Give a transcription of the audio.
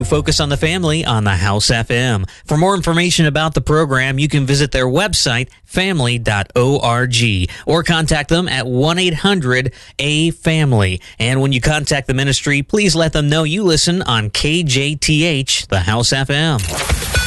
Focus on the Family on the House FM. For more information about the program, you can visit their website, family.org, or contact them at 1-800-A-FAMILY. And when you contact the ministry, please let them know you listen on KJTH, the House FM.